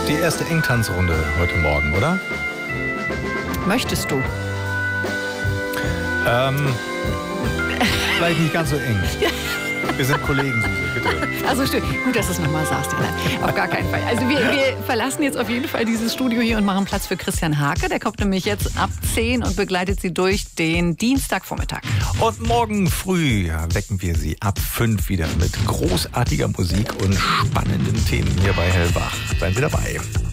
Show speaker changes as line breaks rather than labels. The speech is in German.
Die erste Engtanzrunde heute Morgen, oder?
Möchtest du?
Vielleicht nicht ganz so eng. Wir sind Kollegen, Suse, bitte.
Also stimmt. Gut, dass du es nochmal sagst. Ja, nein, auf gar keinen Fall. Also wir verlassen jetzt auf jeden Fall dieses Studio hier und machen Platz für Christian Hake. Der kommt nämlich jetzt ab 10 und begleitet Sie durch den Dienstagvormittag.
Und morgen früh wecken wir Sie ab 5 wieder mit großartiger Musik und spannenden Themen hier bei Hellwach. Seien Sie dabei.